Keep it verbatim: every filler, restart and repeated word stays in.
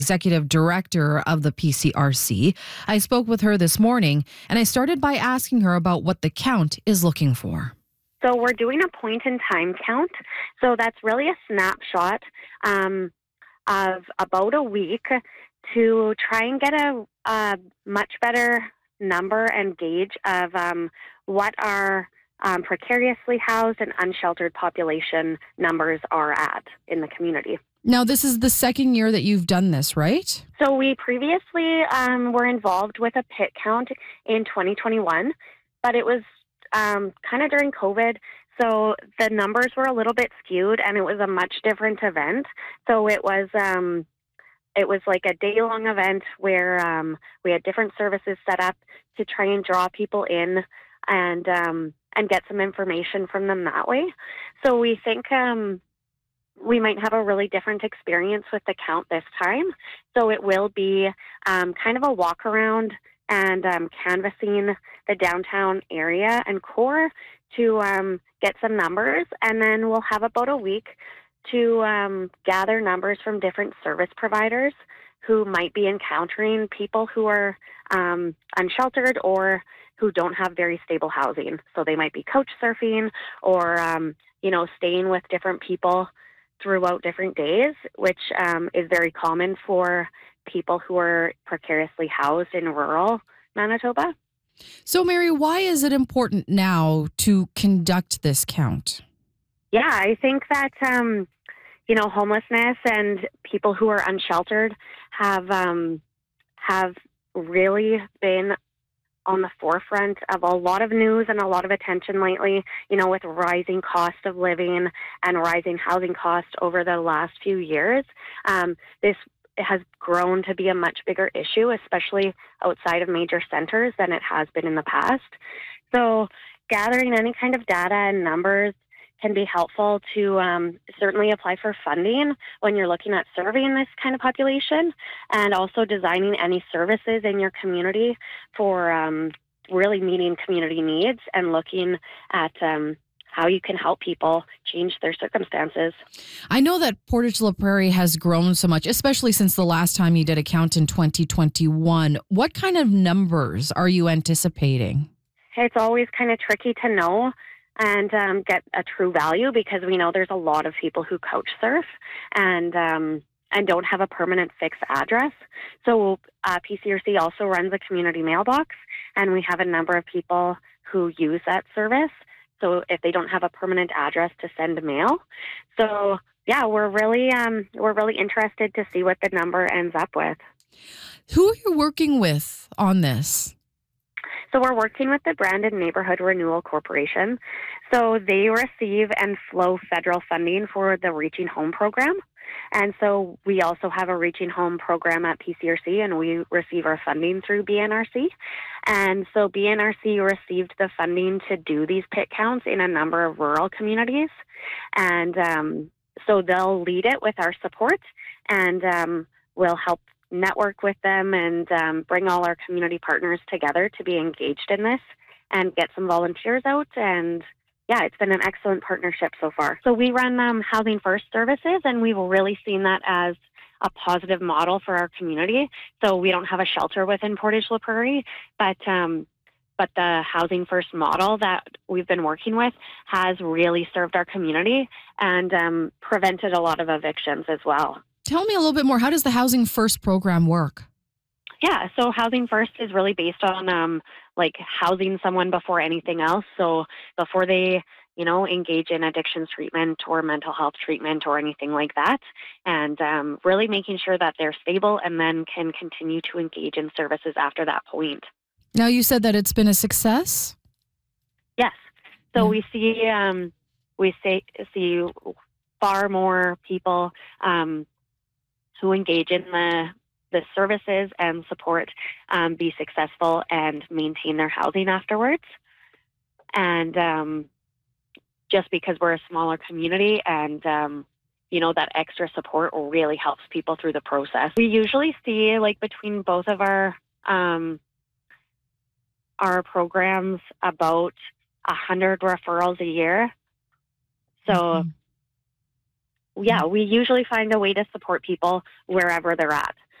executive director of the P C R C. I spoke with her this morning, and I started by asking her about what the count is looking for. So we're doing a point-in-time count. So that's really a snapshot um, of about a week to try and get a, a much better number and gauge of um, what our um, precariously housed and unsheltered population numbers are at in the community. Now, this is the second year that you've done this, right? So we previously um, were involved with a pit count in twenty twenty-one, but it was um, kind of during COVID, so the numbers were a little bit skewed, and it was a much different event. So it was um, it was like a day-long event where um, we had different services set up to try and draw people in and um, and get some information from them that way. So we think Um, we might have a really different experience with the count this time. So it will be um, kind of a walk around and um, canvassing the downtown area and core to um, get some numbers. And then we'll have about a week to um, gather numbers from different service providers who might be encountering people who are um, unsheltered or who don't have very stable housing. So they might be couch surfing or, um, you know, staying with different people throughout different days, which um, is very common for people who are precariously housed in rural Manitoba. So, Mary, why is it important now to conduct this count? Yeah, I think that, um, you know, homelessness and people who are unsheltered have um, have really been on the forefront of a lot of news and a lot of attention lately, you know, with rising cost of living and rising housing costs over the last few years. Um, this has grown to be a much bigger issue, especially outside of major centers than it has been in the past. So gathering any kind of data and numbers can be helpful to um, certainly apply for funding when you're looking at serving this kind of population, and also designing any services in your community for um, really meeting community needs and looking at um, how you can help people change their circumstances. I know that Portage La Prairie has grown so much, especially since the last time you did a count in twenty twenty-one. What kind of numbers are you anticipating? It's always kind of tricky to know and um, get a true value, because we know there's a lot of people who couch surf and um, and don't have a permanent fixed address. So uh, P C R C also runs a community mailbox, and we have a number of people who use that service. So if they don't have a permanent address to send mail, so yeah, we're really um, we're really interested to see what the number ends up with. Who are you working with on this? So we're working with the Brandon Neighborhood Renewal Corporation. So they receive and flow federal funding for the Reaching Home program. And so we also have a Reaching Home program at P C R C, and we receive our funding through B N R C. And so B N R C received the funding to do these pit counts in a number of rural communities. And um, so they'll lead it with our support, and um, we'll help network with them and um, bring all our community partners together to be engaged in this and get some volunteers out. And yeah, it's been an excellent partnership so far. So we run um, Housing First services, and we've really seen that as a positive model for our community. So we don't have a shelter within Portage La Prairie, but um, but the Housing First model that we've been working with has really served our community and um, prevented a lot of evictions as well. Tell me a little bit more. How does the Housing First program work? Yeah, so Housing First is really based on um, like housing someone before anything else. So before they, you know, engage in addictions treatment or mental health treatment or anything like that, and um, really making sure that they're stable and then can continue to engage in services after that point. Now, you said that it's been a success? Yes. So Yeah. we see um, we see, see far more people um, who engage in the the services and support um, be successful and maintain their housing afterwards. And um, just because we're a smaller community, and um, you know, that extra support really helps people through the process. We usually see, like, between both of our um, our programs, about a hundred referrals a year. So. Mm-hmm. Yeah, we usually find a way to support people wherever they're at.